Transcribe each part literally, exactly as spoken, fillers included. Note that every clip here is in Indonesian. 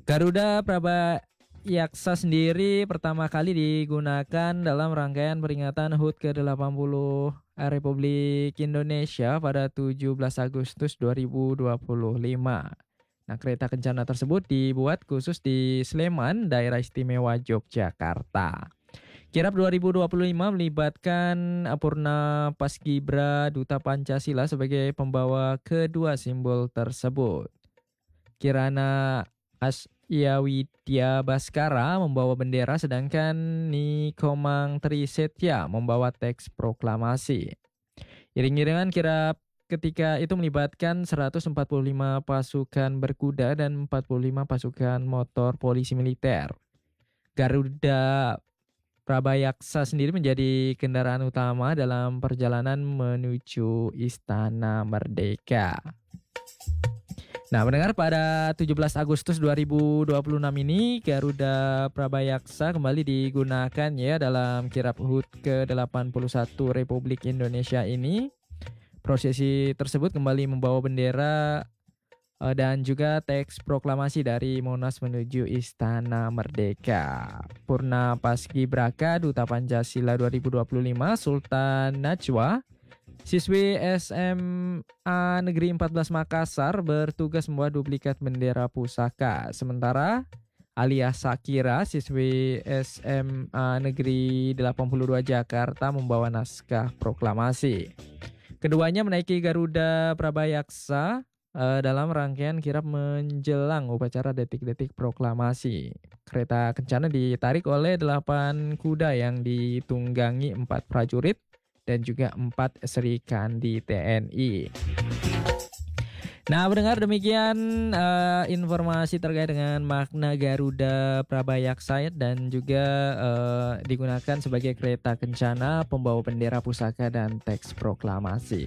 Garuda Prabayaksa sendiri pertama kali digunakan dalam rangkaian peringatan H U T ke delapan puluh Republik Indonesia pada tujuh belas Agustus dua ribu dua puluh lima. Nah, kereta kencana tersebut dibuat khusus di Sleman, Daerah Istimewa Yogyakarta. Kirap dua ribu dua puluh lima melibatkan Purna Paskibra Duta Pancasila sebagai pembawa kedua simbol tersebut. Kirana Asya Widya Baskara membawa bendera, sedangkan Nikomang Trisetya membawa teks proklamasi. Iring-iringan kirap ketika itu melibatkan seratus empat puluh lima pasukan berkuda dan empat puluh lima pasukan motor polisi militer. Garuda Prabayaksa sendiri menjadi kendaraan utama dalam perjalanan menuju Istana Merdeka. Nah, mendengar pada tujuh belas Agustus dua ribu dua puluh enam ini Garuda Prabayaksa kembali digunakan ya dalam kirap H U T ke delapan puluh satu Republik Indonesia ini. Prosesi tersebut kembali membawa bendera uh, dan juga teks proklamasi dari Monas menuju Istana Merdeka. Purna Paskibraka Duta Pancasila dua ribu dua puluh lima Sultan Najwa, siswi S M A Negeri empat belas Makassar, bertugas membawa duplikat bendera pusaka. Sementara Alia Sakira, siswi S M A Negeri delapan puluh dua Jakarta, membawa naskah proklamasi. Keduanya menaiki Garuda Prabayaksa uh, dalam rangkaian kirap menjelang upacara detik-detik proklamasi. Kereta kencana ditarik oleh delapan kuda yang ditunggangi empat prajurit dan juga empat serikandi T N I. Nah, mendengar demikian uh, informasi terkait dengan makna Garuda Prabayaksa dan juga uh, digunakan sebagai kereta kencana pembawa bendera pusaka dan teks proklamasi.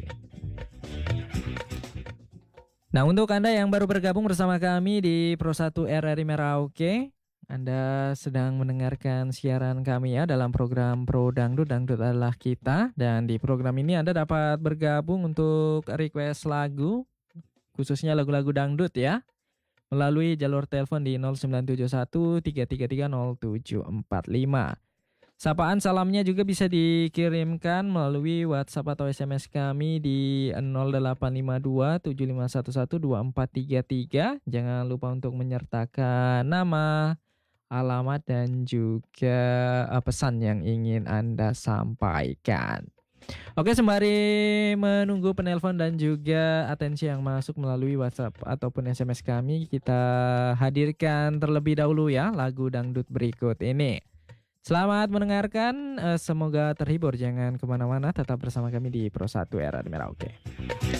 Nah, untuk Anda yang baru bergabung bersama kami di Pro satu R R I Merauke, Anda sedang mendengarkan siaran kami ya dalam program Pro Dangdut, Dangdut adalah kita. Dan di program ini Anda dapat bergabung untuk request lagu, khususnya lagu-lagu dangdut ya, melalui jalur telepon di nol sembilan tujuh satu tiga tiga tiga nol tujuh empat lima. Sapaan salamnya juga bisa dikirimkan melalui WhatsApp atau S M S kami di nol delapan lima dua tujuh lima satu satu dua empat tiga tiga. Jangan lupa untuk menyertakan nama, alamat, dan juga pesan yang ingin Anda sampaikan. Oke, sembari menunggu penelpon dan juga atensi yang masuk melalui WhatsApp ataupun S M S kami, kita hadirkan terlebih dahulu ya lagu dangdut berikut ini. Selamat mendengarkan, semoga terhibur. Jangan kemana-mana, tetap bersama kami di Pro satu R R I Merauke.